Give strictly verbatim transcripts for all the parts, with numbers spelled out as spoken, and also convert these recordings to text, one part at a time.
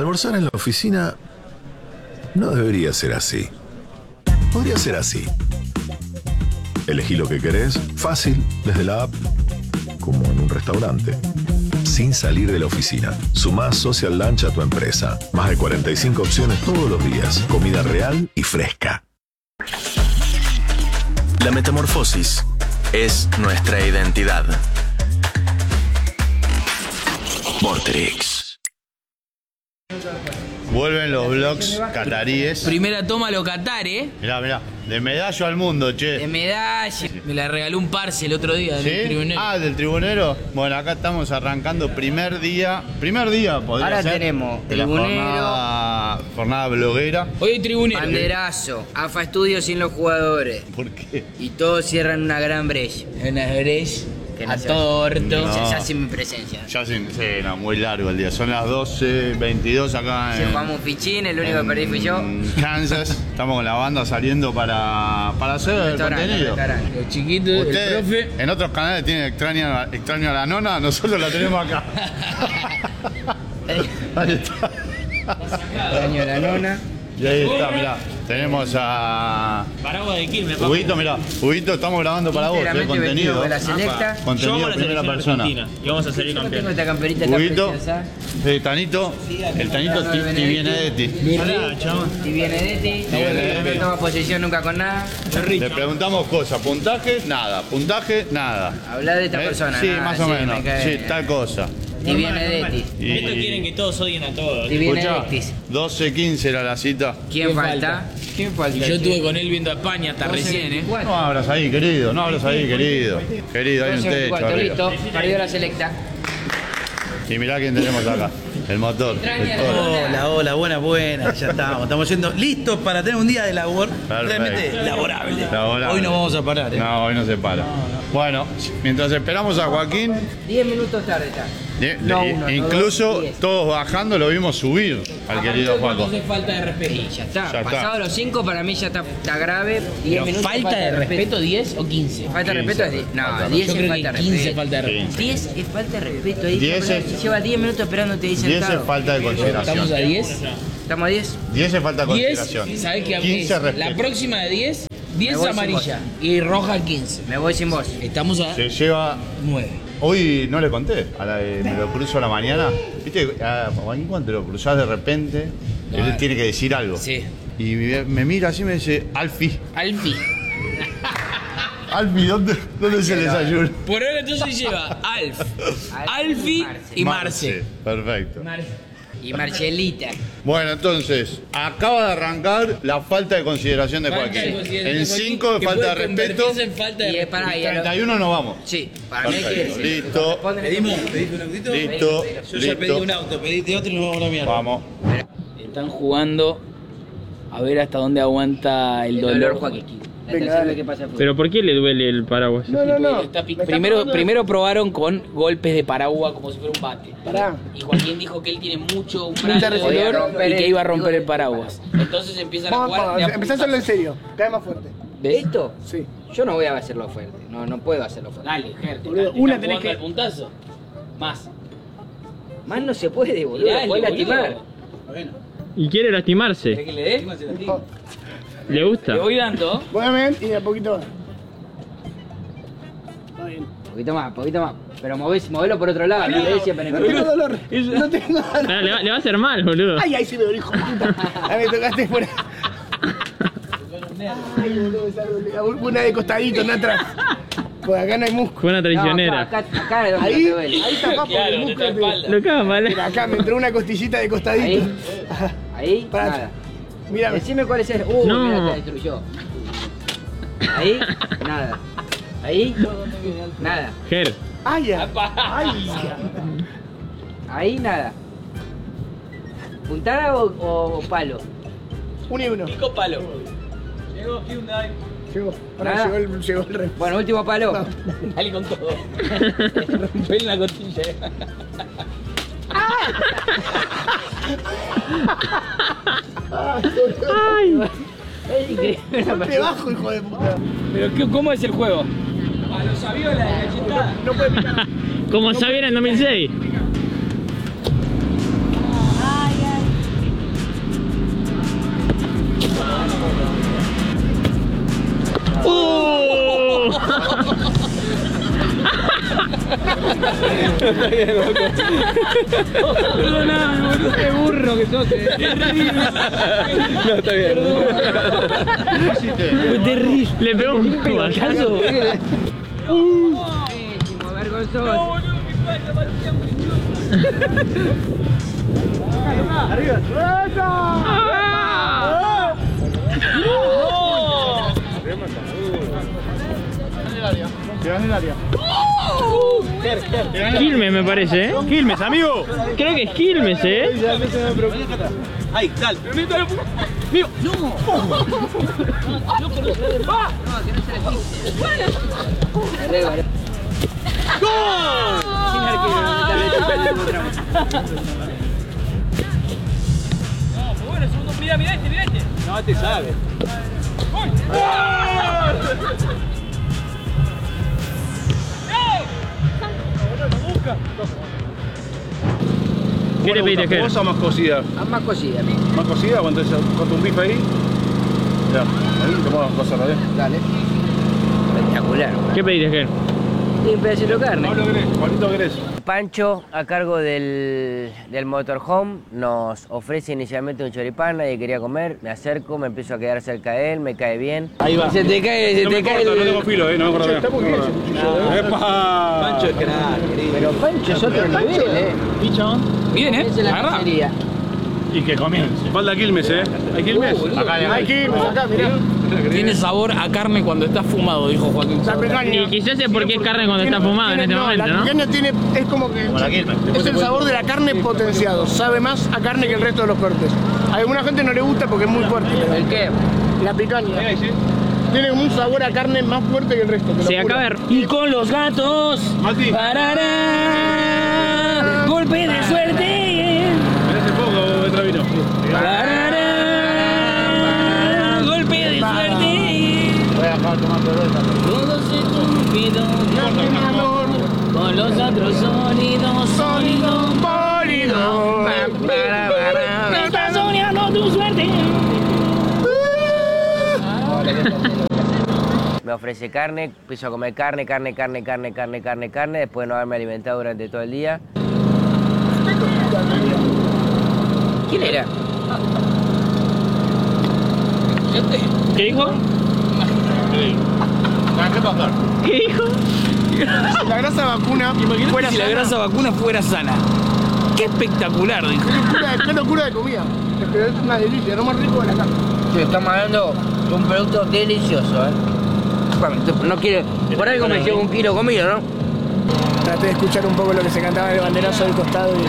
Almorzar en la oficina no debería ser así. Podría ser así. Elegí lo que querés, fácil, desde la app, como en un restaurante. Sin salir de la oficina. Sumá Social Lunch a tu empresa. Más de cuarenta y cinco opciones todos los días. Comida real y fresca. La metamorfosis es nuestra identidad. Vorterix. Vuelven los vlogs cataríes. Primera toma lo Qatar, ¿eh? Mirá, mirá. De medallo al mundo, che. De medalla. Me la regaló un parce el otro día ¿Sí? del tribunero. Ah, del tribunero. Bueno, acá estamos arrancando primer día. Primer día, podría Ahora ser. tenemos de la tribunero. jornada, jornada bloguera. Hoy hay tribunero. Banderazo, A F A Estudios sin los jugadores. ¿Por qué? Y todos cierran una gran brecha. Una brecha. Que no A se- todo orto. No. Ya, ya sin mi presencia. Ya sin, sí, no, muy largo el día. Son las doce veintidós acá Si en, jugamos pichín, el único que perdí fui yo. en Kansas. Estamos con la banda saliendo para, para hacer el Restaurante, contenido. restaurante. Los chiquitos, el Ustedes profe. en otros canales tienen extraño, extraño a la nona, nosotros la tenemos acá. Ahí está. Año la nona. Y ahí está, mirá. Tenemos a Paraguas de Quilmes, papá. Huguito, mirá. Huguito, estamos grabando para vos, eh, Íntegramente vestido contenido. de la selecta. Yo Contenido amo de la primera selección persona. argentina y vamos a salir Yo no tengo campeones. esta camperita tan Huguito, preciosa. eh, Tanito, el Tanito Ti- Ti Benedetti. Pará, chabón. Y Benedetti. Benedetti. No toma posesión nunca con nada. Le preguntamos cosas, puntaje, nada, puntaje, nada. Habla de esta ¿Eh? persona. Sí, nada, más o sí, menos. me cae- Sí, tal cosa. Y Benedetti. Y- Estos quieren que todos odien a todos. Y Escuchá, Benedetti. doce quince era la cita. ¿Quién ¿Quién falta? falta? ¿Quién falta? Y yo estuve con él viendo a España hasta recién, ¿eh? No abras ahí, querido, no abras ahí, querido. Querido, hay un techo Cuarto, arriba. listo. Perdió la selecta. Y mirá quién tenemos acá, el motor. el toro. Hola, hola, buenas, buenas, ya estamos, estamos yendo listos para tener un día de labor realmente laborable. Laborable. Hoy no vamos a parar, ¿eh? No, hoy no se para. Bueno, mientras esperamos a Joaquín, Diez minutos tarde está. eh, No, le- uno, no, incluso dos, diez. todos bajando lo vimos subir al querido Juaco. Entonces falta de respeto. Sí, ya está. Ya está. Pasado los cinco, para mí ya está, está grave. diez Pero minutos. falta de respeto diez o quince. Falta de quince. respeto es diez. No, diez Yo es creo falta que de quince respeto. falta de respeto. quince. diez es falta de respeto. Ahí diez está, es- lleva diez minutos esperándote ahí diez sentado. es falta de ¿Estamos a consideración. diez? ¿Estamos a diez? diez es falta de diez, consideración. ¿sabes qué? quince Es respeto. la próxima de diez, Me diez voy sin amarilla y roja quince. Me voy sin vos. Estamos a Se lleva. nueve. Hoy no le conté, a la de- me lo cruzo a la mañana. Viste, a Joaquín cuando te lo cruzás de repente, él Ah. tiene que decir algo. Sí. Y me, me mira así y me dice, Alfi. Alfi. Alfi, ¿dónde, dónde se les ayuda? Por ahora entonces lleva Alf, Alfi y Marce. Perfecto. Y Marcelita. Bueno, entonces, acaba de arrancar la falta de consideración de Falta Joaquín. de consideración En de Joaquín, cinco de que falta de puede respeto. convertirse en falta de Y es respeto. para Y ahí. a lo- treinta y uno nos vamos. Sí, para mí hay que Perfecto, decir. listo. Responden- ¿Pedimos, ¿Pediste un autito? Listo, Yo ya pedí un listo. auto, pediste otro y nos vamos a la mierda. Vamos. Están jugando a ver hasta dónde aguanta el El dolor. dolor, Joaquín. La tercera vez que pasa el fútbol. ¿Pero por qué le duele el paraguas? No, no, no. Primero, primero probaron con golpes de paraguas como si fuera un bate. Pará. Y Joaquín dijo que él tiene mucho umbral Mucha de resistencia. dolor y que iba a romper el paraguas. Entonces empiezan a Vamos, jugar. vamos, de a empezá a hacerlo en puntazos. serio. Cae más fuerte. ¿De esto? Sí. Yo no voy a hacerlo fuerte. No, no puedo hacerlo fuerte. Dale, Gerte. Boludo, dale, una ¿están tenés jugando que- al puntazo? Más. Más no se puede, boludo. Dale, Puede boludo. lastimar. ¿Y quiere ¿Querés lastimarse? que le dé? ¿Le gusta? Le voy dando. Buenamente y de a poquito más. Está bien. Poquito más, poquito más. Pero movés, movelo por otro lado. No le des siempre en No el tengo dolor. No tengo Ah, dolor. le, va, le va a hacer mal, boludo. Ay, ay, sí me dolió, hijo de puta. A mí me tocaste fuera. Ay, boludo, esa dolor. Una de costadito, no atrás. Pues acá no hay músculo. Fue una No, traicionera. acá, acá, acá es donde Ahí, te duele. ahí está, papo, Claro, el en esta músculo. espalda. Lo caga mal. Mira, acá me entró una costillita de costadito. Ahí. Ahí, Pará. nada. Mira, Decime cuál es el. Uh, No. mira, te destruyó. Ahí, nada. Ahí, nada. Ger, ay, ya. Ay, Ahí, nada. ¿Puntada o, o palo? uno y uno. Pico palo. Llegó. Ahora Nada. llegó el, llegó el ref. Bueno, último palo. No. Dale con todo. Rompele la costilla. ay, Es increíble. una Golpe persona. bajo, hijo de puta. Pero ¿qué- ¿cómo es el juego? No puede picar. como Xavier en dos mil seis. está bien, perdóname, boludo. Qué burro que sos, eh. No, está bien. Fue terrible. Le pegó un pelotazo. Buenísimo, vergonzoso. ¡Arriba! Quedás en el área. Quilmes me parece, ¿eh? Quilmes, amigo. Creo que es Quilmes, ¿eh? Ahí, dale. ¡Mío! ¡No! ¡No! ¡No! ¡Va! No, que no se le pise. ¡Gol! Sin arquero, No, pues bueno, segundo, mira, mira este, mira este. No, te sabe. ¿Qué le pediste, Ger? ¿Vos o más cocida? Ah, más cosida, amigo. ¿Más cocida? Cuando es con un bife ahí. Ya, ahí te puedo cosarlo bien. Dale. Espectacular. ¿Qué pediste, Ger? Y un pedacito de carne. Pablo Gres, Juanito Gres. Pancho, a cargo del, del motorhome, nos ofrece inicialmente un choripán, nadie quería comer, me acerco, me empiezo a quedar cerca de él, me cae bien. Ahí va. Se te cae, se No te me cae corta, el... no tengo filo, eh, no me acuerdo bien. Está muy bien ese cuchillo, ¿eh? ¡Epa! Pancho es crack, querido. Pero Pancho es otro nivel, eh. Bien, ¿eh? Esa es la Agarrá. pizzería. Y que comience. Falta Quilmes, ¿eh? ¿Hay Quilmes? Acá, acá. Hay que irnos acá, mirá. Tiene sabor a carne cuando está fumado, dijo Joaquín. La picaña. Y quizás es porque es carne cuando está fumado en este no, momento, la ¿no? picaña tiene, es como que Como la Quilmes. es el sabor de la carne potenciado, sabe más a carne que el resto de los cortes. A alguna gente no le gusta porque es muy fuerte, pero ¿El qué? la picaña tiene como un sabor a carne más fuerte que el resto. te lo Se juro. acaba de... Y con los gatos. Mati. Parará. Golpe de suerte. Hace poco, Travino. Parará. Golpe de suerte. Voy a dejar tomar cerveza. Todo se cumplido. Con los otros sonidos, sonidos. Polido. Me está soñando tu suerte. Me ofrece carne, empiezo a comer carne, carne, carne, carne, carne, carne, carne, después de no haberme alimentado durante todo el día. ¿Quién era? ¿Qué dijo? ¿Qué pasa? ¿Qué dijo? La grasa vacuna fuera Si la sana. grasa vacuna fuera sana. Qué espectacular, dijo. Qué locura, qué locura de comida. Pero es una delicia, lo más rico de la carne. Sí, estamos hablando de un producto delicioso, ¿eh? Bueno, no quiere... Por algo me llevo un kilo comido, ¿no? Traté de escuchar un poco lo que se cantaba en el banderazo del costado y...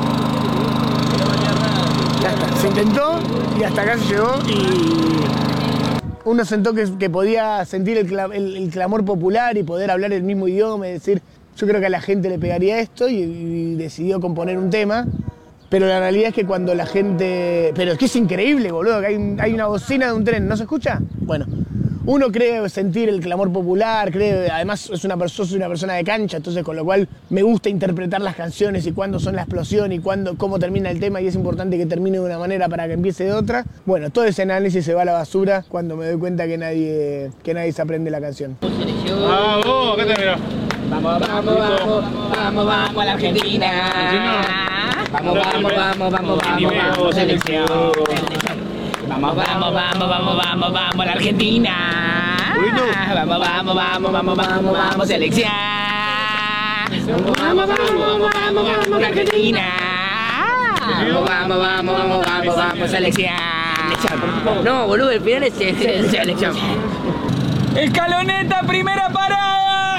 Ya está, se intentó y hasta acá se llegó y... Uno sentó que, que podía sentir el, cla- el- el clamor popular y poder hablar el mismo idioma y decir, yo creo que a la gente le pegaría esto y, y decidió componer un tema. Pero la realidad es que cuando la gente... Pero es que es increíble, boludo, que hay, un- hay una bocina de un tren, ¿no se escucha? Bueno, uno cree sentir el clamor popular, cree, además es una, perso- soy una persona de cancha, entonces con lo cual me gusta interpretar las canciones y cuándo son la explosión y cuándo, cómo termina el tema y es importante que termine de una manera para que empiece de otra. Bueno, todo ese análisis se va a la basura cuando me doy cuenta que nadie, que nadie se aprende la canción. Ah, vos, acá te mirá. Vamos, vamos, vamos, vamos, vamos a la Argentina. Vamos, vamos, vamos, vamos, vamos, vamos, selección. Vamos, vamos, vamos, vamos, vamos, vamos a la Argentina. Vamos, vamos, vamos, vamos, vamos, vamos, selección. Vamos, vamos, vamos, vamos, vamos, vamos a la Argentina. Vamos, vamos, vamos, vamos, vamos, vamos, selección. No, boludo, el final es el- el selección. Escaloneta, primera parada.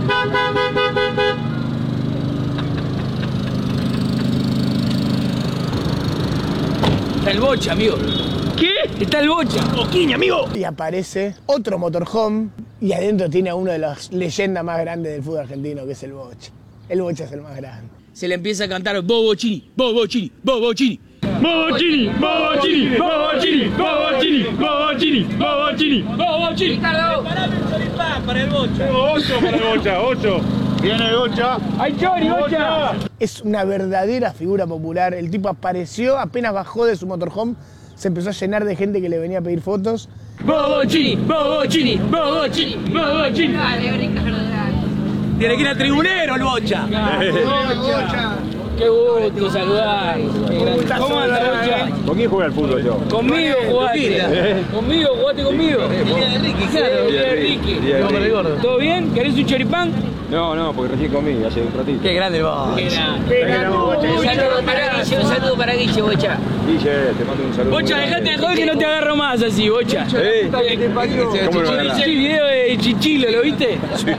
Está el bocha, amigo. ¿Qué? Está el bocha. Oquín, amigo. Y aparece otro motorhome y adentro tiene a uno de las leyendas más grandes del fútbol argentino, que es el Bocha. El Bocha es el más grande. Se le empieza a cantar Bobo Chini, Bobo Chini, Bobo Chini. ¡Bobo Chini! ¡Bobo Chini! ¡Bobo Chini! ¡Bobo Chini! ¡Bobo Chini! ¡Bobo Chini! Bobo Chini. Parame el choripán para el bocha. Ocho para el Bocha, ocho. Viene el Bocha. ¡Ay, Chori, bocha! Es una verdadera figura popular. El tipo apareció, apenas bajó de su motorhome, se empezó a llenar de gente que le venía a pedir fotos. Bobo Chini, Bobo Chini, Bobo Chini, Bobo Chini. Dale, Ricardo, dale. Tiene que ir al tribunero el Bocha. Bocha. Qué gusto saludar. ¿Cómo andas, Bocha? ¿Con quién juega al fútbol yo? Conmigo jugaste. Conmigo, jugaste conmigo. El día de Ricky, claro. El día de Ricky. ¿Todo bien? ¿Querés un choripán? No, no, porque recién comí hace un ratito. Qué grande el Bocha. Qué grande. Un saludo para Guille, un saludo para Guille, Bocha. Guille, te mando un saludo. Bocha, dejate de joder que no te agarro más así, Bocha. ¿Eh? ¿Cómo lo agarrás? El video de Chichilo, ¿lo viste? Sí.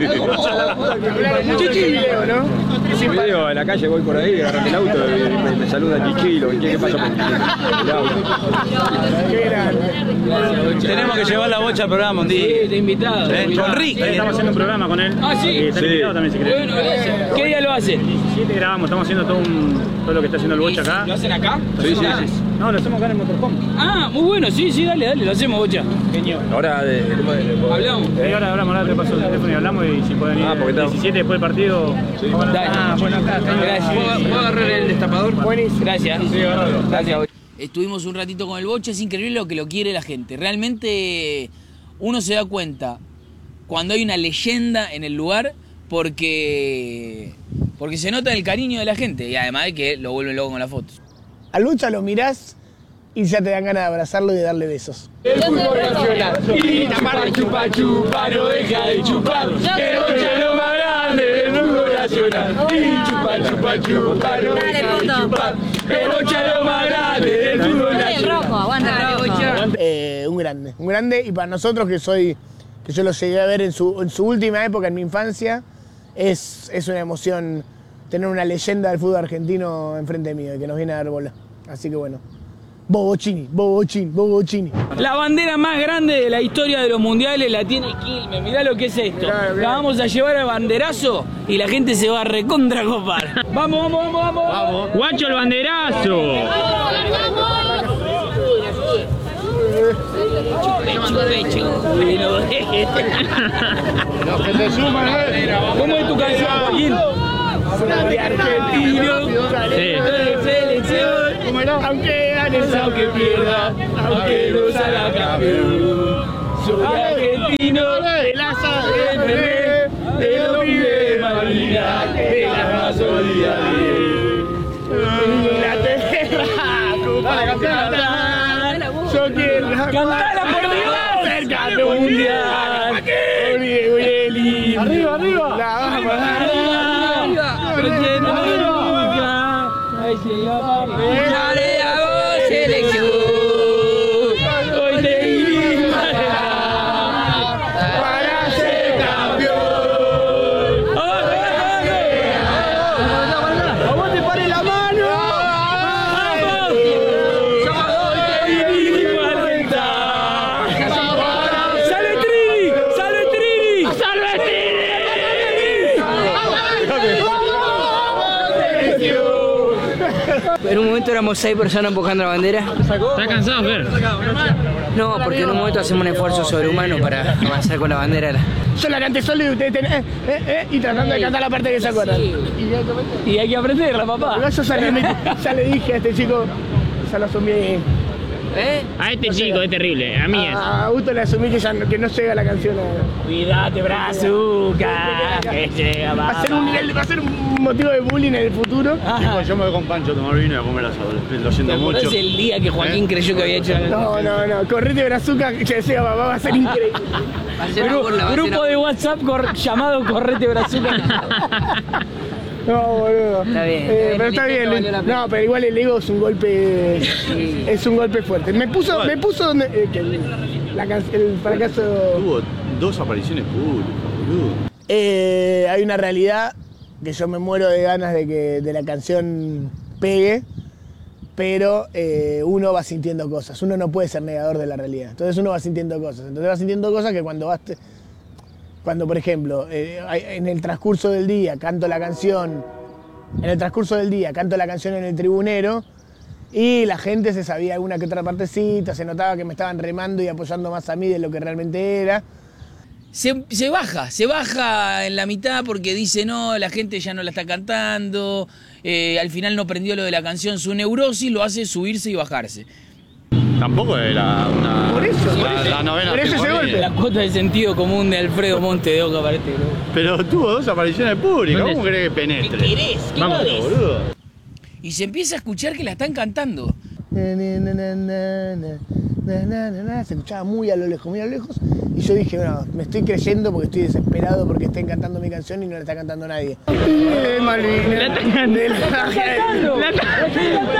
Chichilo, ¿no? Un video en la calle, voy por ahí, agarré el auto y me, me saluda Chichilo. ¿Qué pasa con el auto? Qué grande. Tenemos que llevar la Bocha al programa un Sí, día. te invitado. ¿Eh? Con Ricky. Estamos haciendo un programa con él. Ah, sí. Y está Sí. invitado también si querés. Bueno, gracias. ¿Qué día lo hacen? diecisiete grabamos, estamos haciendo todo, un, todo lo que está haciendo el Bocha acá. ¿Lo hacen acá? Sí, sí, sí. No, lo hacemos acá en el motorhome. Ah, muy bueno, sí, sí, dale, dale, lo hacemos, Bocha. Genio. Ahora de, de- de- Hablamos. Y ahora hablamos, ahora te paso el teléfono y hablamos y si pueden ir Ah, porque el está- diecisiete después del partido. Dale. Ah, bueno, acá, gracias. ¿Puedo agarrar el destapador? Buenísimo. Gracias. Gracias, Bocha. Estuvimos un ratito con el Bocha, es increíble lo que lo quiere la gente. Realmente uno se da cuenta cuando hay una leyenda en el lugar porque, porque se nota el cariño de la gente y además de que lo vuelven loco con las fotos. Al Bocha lo mirás y ya te dan ganas de abrazarlo y de darle besos. El fútbol nacional y para chupa chupa, no deja de chupar. El Bocha es lo más grande del fútbol nacional y chupa chupa chupa, no deja de chupar. El Bocha es lo más grande del fútbol nacional. rojo, aguanta el rojo. Eh, un grande, un grande. Y para nosotros que soy, que yo lo llegué a ver en su, en su última época, en mi infancia, es, es una emoción tener una leyenda del fútbol argentino enfrente mío y que nos viene a dar bola. Así que bueno. Bobochini, Bobochini, Bobochini. La bandera más grande de la historia de los mundiales la tiene Quilmes. Mirá lo que es esto. Claro, claro. La vamos a llevar al banderazo y la gente se va a recontra copar. Vamos, vamos, vamos, vamos. Vamos. ¡Guacho el banderazo! ¿Cómo es tu canción, Joaquín? Soy argentino, de selección, aunque ganes, aunque pierda, aunque no salga campeón. Soy argentino, de la sangre, de los pibes de Malvinas, de la mayoría de Inglaterra, para cantar, yo quiero cantarla por Dios, cerca del mundial, con Diego y Eli. Arriba, arriba. La vamos a arriba. Prendemos nunca, ahí llega dale a vos, selección. Hoy te vinimos para ser campeón. ¡A vos te pare la mano! ¡Vamos! Hoy te vinimos a alentar. ¡Sale Trini! ¡Sale Trini! ¡Sale Trini! En un momento éramos seis personas empujando la bandera. ¿Estás cansado, Fer? No, porque en un momento hacemos un esfuerzo sobrehumano para avanzar con la bandera. Yo la canté solo y ustedes ten, eh, eh, eh, y tratando de cantar la parte que se acuerdan. Y hay que aprenderla, papá. Igual yo ya le, ya le dije a este chico, ya lo asumí. ¿Eh? A este chico es terrible, a mí es. A Augusto le asumí que, ya no, que no llega la canción. A, Cuídate, brazuca, que llega, va, a ser un, nivel- va a ser un motivo de bullying en el futuro. Chicos, yo me voy con Pancho a tomar vino y a comer asado. Lo siento ¿Te mucho. acordás el día que Joaquín creyó que había hecho la No, no, no, correte brazuca, que decía papá, va a ser increíble. Va a ser una burla, va a ser Grupo una- de WhatsApp cor- llamado Correte Brazuca. No, boludo. Está bien, Eh, está bien, pero el está bien. intento valió la pena. No, pero igual el ego es un golpe. Es un golpe fuerte. Me puso, me puso donde. eh, que el, la can- el fracaso. Tuvo dos apariciones públicas, boludo. Eh, hay una realidad que yo me muero de ganas de que de la canción pegue, pero eh, uno va sintiendo cosas. Uno no puede ser negador de la realidad. Entonces uno va sintiendo cosas. Entonces va sintiendo cosas que cuando vas. te- Cuando, por ejemplo, eh, hay- en el transcurso del día canto la canción, en el transcurso del día canto la canción en el tribunero y la gente se sabía alguna que otra partecita, se notaba que me estaban remando y apoyando más a mí de lo que realmente era. Se, se baja, se baja en la mitad porque dice no, la gente ya no la está cantando, eh, al final no prendió lo de la canción, su neurosis lo hace subirse y bajarse. Tampoco era una. Por eso, la, por eso, la novena por eso ese temporada. golpe. La cuota de sentido común de Alfredo Monte de Oca para este grupo. Pero tuvo dos apariciones públicas, ¿Dónde ¿cómo es? crees que penetre? ¿Qué querés? ¿Qué Vamos, podés? boludo. Y se empieza a escuchar que la están cantando. Na, na, na, na, na, na, na, na, na. Se escuchaba muy a lo lejos, muy a lo lejos. Y yo dije, bueno, me estoy creyendo porque estoy desesperado porque estén cantando mi canción y no la está cantando nadie. Eh, Malvina. La están cantando. La- la-